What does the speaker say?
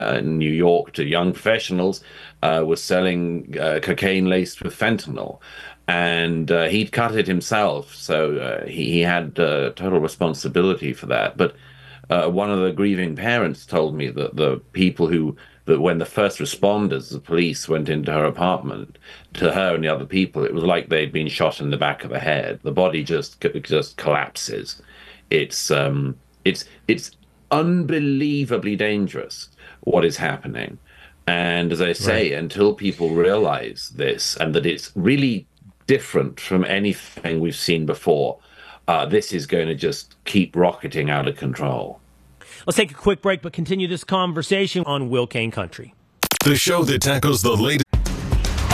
in New York to young professionals was selling cocaine laced with fentanyl. And he'd cut it himself, so he had total responsibility for that. But one of the grieving parents told me that that when the first responders, the police, went into her apartment, to her and the other people, it was like they'd been shot in the back of the head. The body just collapses. It's unbelievably dangerous what is happening. And as I Right. say, until people realize this and that it's really different from anything we've seen before, this is going to just keep rocketing out of control. Let's take a quick break, but continue this conversation on Will Kane Country. The show that tackles the latest